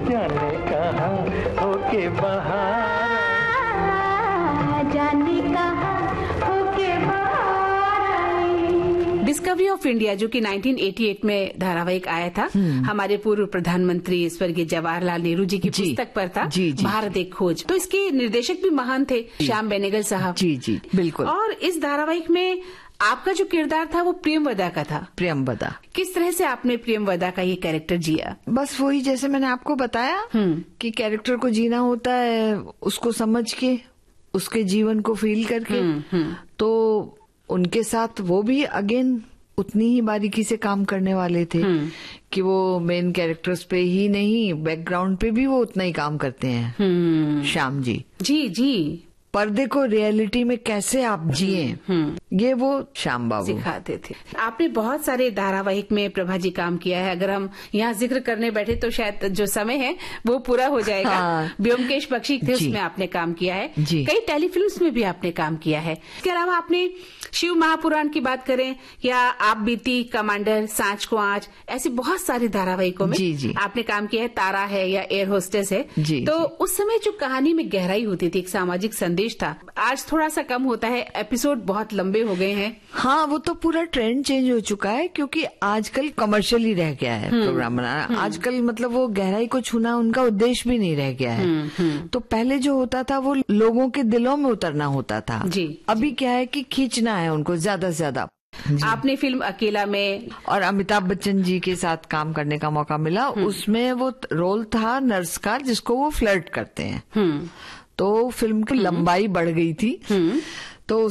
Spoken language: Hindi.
जाने कहाँ होके बहार आई, जाने कहाँ होके बहार आई। डिस्कवरी ऑफ इंडिया जो कि 1988 में धारावाहिक आया था, हमारे पूर्व प्रधानमंत्री स्वर्गीय जवाहरलाल नेहरू जी की पुस्तक पर था, भारत एक खोज। तो इसके निर्देशक भी महान थे, श्याम बेनेगल साहब। जी बिल्कुल। और इस धारावाहिक में आपका जो किरदार था वो प्रियमवदा का था। प्रियमवदा। किस तरह से आपने प्रियमवदा का ये कैरेक्टर जिया? बस वही जैसे मैंने आपको बताया कि कैरेक्टर को जीना होता है, उसको समझ के, उसके जीवन को फील करके। तो उनके साथ वो भी अगेन उतनी ही बारीकी से काम करने वाले थे कि वो मेन कैरेक्टर्स पे ही नहीं, बैकग्राउंड पे भी वो उतना ही काम करते हैं श्याम जी। जी पर्दे को रियलिटी में कैसे आप जिए, ये वो श्याम बाबू सिखाते थे। आपने बहुत सारे धारावाहिक में प्रभा जी काम किया है। अगर हम यहाँ जिक्र करने बैठे तो शायद जो समय है वो पूरा हो जाएगा। हाँ। ब्योमकेश बख्शी थे, उसमें आपने काम किया है। कई टेलीफिल्म्स में भी आपने काम किया है। इसके अलावा आपने शिव महापुराण की बात करें या आप बीती, कमांडर, सांच को आँच, ऐसे बहुत सारे धारावाहिकों में आपने काम किया है। तारा है या एयर होस्टेस है। तो उस समय जो कहानी में गहराई होती थी, एक सामाजिक संदेश था, आज थोड़ा सा कम होता है, एपिसोड बहुत लंबे हो गए हैं। हाँ, वो तो पूरा ट्रेंड चेंज हो चुका है क्योंकि आजकल कमर्शियल ही रह गया है प्रोग्राम बनाना। आजकल मतलब वो गहराई को छूना उनका उद्देश्य भी नहीं रह गया है। तो पहले जो होता था वो लोगों के दिलों में उतरना होता था। अभी क्या है कि खींचना है उनको ज्यादा से ज्यादा। आपने फिल्म अकेला में और अमिताभ बच्चन जी के साथ काम करने का मौका मिला। उसमें वो रोल था नर्स का जिसको वो फ्लर्ट करते हैं। तो फिल्म की लंबाई बढ़ गई थी।